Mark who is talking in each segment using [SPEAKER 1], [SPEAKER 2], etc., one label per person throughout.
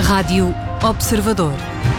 [SPEAKER 1] Rádio Observador.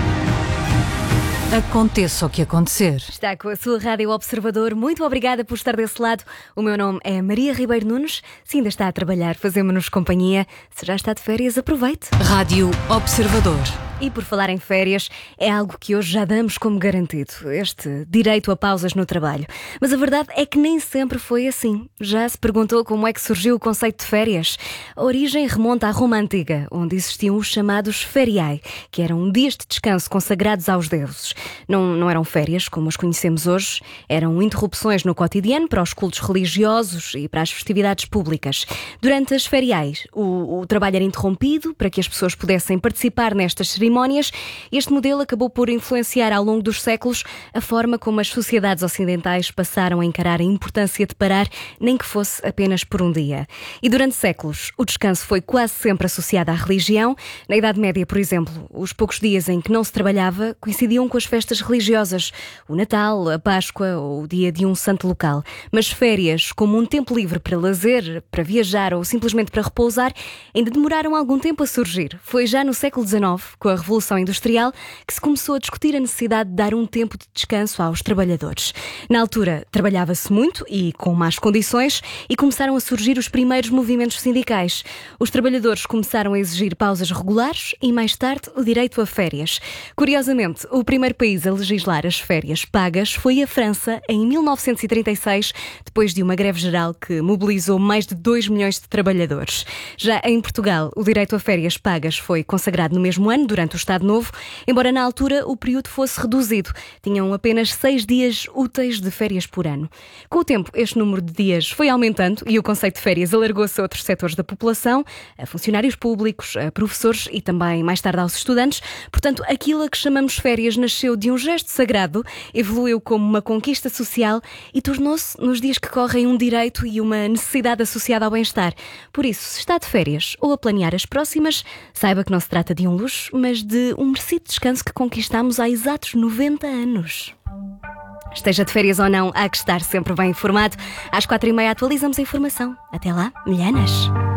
[SPEAKER 1] Aconteça o que acontecer.
[SPEAKER 2] Está com a sua Rádio Observador. Muito obrigada por estar desse lado. O meu nome é Maria Ribeiro Nunes. Se ainda está a trabalhar, fazemos-nos companhia. Se já está de férias, aproveite.
[SPEAKER 1] Rádio Observador.
[SPEAKER 2] E por falar em férias, é algo que hoje já damos como garantido, este direito a pausas no trabalho. Mas a verdade é que nem sempre foi assim. Já se perguntou como é que surgiu o conceito de férias? A origem remonta à Roma Antiga, onde existiam os chamados feriae, que eram dias de descanso consagrados aos deuses. Não eram férias, como as conhecemos hoje, eram interrupções no cotidiano para os cultos religiosos e para as festividades públicas. Durante as feriae, o trabalho era interrompido para que as pessoas pudessem participar nestas cerimónias. Este modelo acabou por influenciar ao longo dos séculos a forma como as sociedades ocidentais passaram a encarar a importância de parar, nem que fosse apenas por um dia. E durante séculos, o descanso foi quase sempre associado à religião. Na Idade Média, por exemplo, os poucos dias em que não se trabalhava coincidiam com as festas religiosas, o Natal, a Páscoa ou o dia de um santo local. Mas férias, como um tempo livre para lazer, para viajar ou simplesmente para repousar, ainda demoraram algum tempo a surgir. Foi já no século XIX, com a Revolução Industrial, que se começou a discutir a necessidade de dar um tempo de descanso aos trabalhadores. Na altura, trabalhava-se muito e com más condições e começaram a surgir os primeiros movimentos sindicais. Os trabalhadores começaram a exigir pausas regulares e, mais tarde, o direito a férias. Curiosamente, o primeiro país a legislar as férias pagas foi a França, em 1936, depois de uma greve geral que mobilizou mais de 2 milhões de trabalhadores. Já em Portugal, o direito a férias pagas foi consagrado no mesmo ano, durante o Estado Novo, embora na altura o período fosse reduzido. Tinham apenas 6 dias úteis de férias por ano. Com o tempo, este número de dias foi aumentando e o conceito de férias alargou-se a outros setores da população, a funcionários públicos, a professores e também, mais tarde, aos estudantes. Portanto, aquilo a que chamamos férias nasceu de um gesto sagrado, evoluiu como uma conquista social e tornou-se, nos dias que correm, um direito e uma necessidade associada ao bem-estar. Por isso, se está de férias ou a planear as próximas, saiba que não se trata de um luxo, mas de um merecido descanso que conquistamos há exatos 90 anos. Esteja de férias ou não, há que estar sempre bem informado. Às 4h30 atualizamos a informação. Até lá, milhanas!